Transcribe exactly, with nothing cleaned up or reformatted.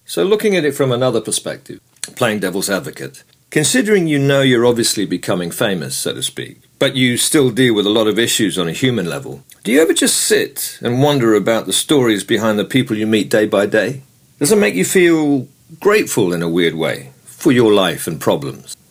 So looking at it from another perspective, playing devil's advocate, considering you know you're obviously becoming famous, so to speak, but you still deal with a lot of issues on a human level, do you ever just sit and wonder about the stories behind the people you meet day by day? Does it make you feel grateful in a weird way for your life and problems?